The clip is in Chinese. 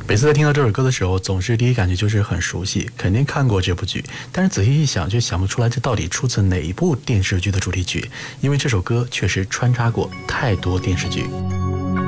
每次在听到这首歌的时候，总是第一感觉就是很熟悉，肯定看过这部剧，但是仔细一想却想不出来这到底出自哪一部电视剧的主题曲，因为这首歌确实穿插过太多电视剧。